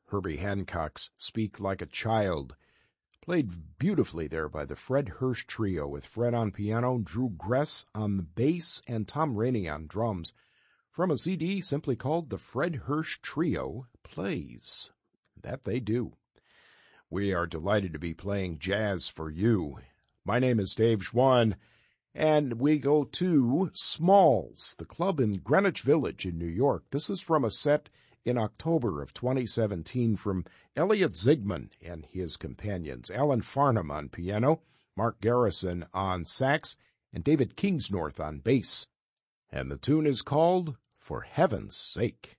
Herbie Hancock's Speak Like a Child. Played beautifully there by the Fred Hirsch Trio, with Fred on piano, Drew Gress on the bass, and Tom Rainey on drums, from a CD simply called The Fred Hirsch Trio Plays. That they do. We are delighted to be playing jazz for you. My name is Dave Schwann, and we go to Smalls, the club in Greenwich Village in New York. This is from a set in October of 2017 from Elliot Zigman and his companions, Alan Farnham on piano, Mark Garrison on sax, and David Kingsnorth on bass. And the tune is called For Heaven's Sake.